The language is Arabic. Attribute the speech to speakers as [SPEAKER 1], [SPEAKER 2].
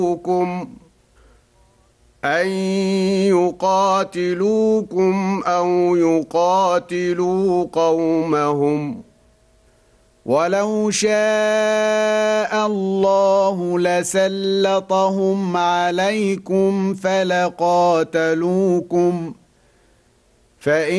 [SPEAKER 1] أن يقاتلوكم أو يقاتلوا قومهم ولو شاء الله لسلطهم عليكم فلقاتلوكم فإن